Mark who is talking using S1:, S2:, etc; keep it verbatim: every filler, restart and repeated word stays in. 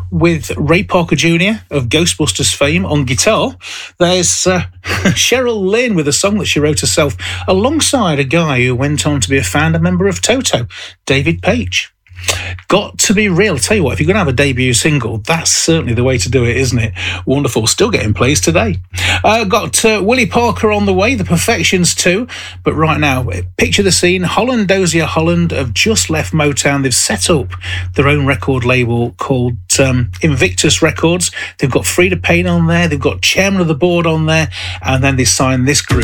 S1: with Ray Parker Junior of Ghostbusters fame on guitar. There's uh, Cheryl Lynn with a song that she wrote herself, alongside a guy who went on to be a founder member of Toto, David Page. Got to Be Real. I'll tell you what, if you're going to have a debut single, that's certainly the way to do it, isn't it? Wonderful. Still getting plays today. Uh, got uh, Willie Parker on the way, The Perfections too. But right now, picture the scene. Holland Dozier Holland have just left Motown. They've set up their own record label called um, Invictus Records. They've got Frida Payne on there. They've got Chairman of the Board on there. And then they signed this group.